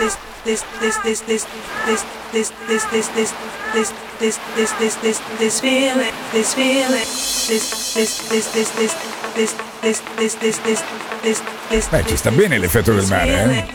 Beh, ci sta bene l'effetto del mare, eh?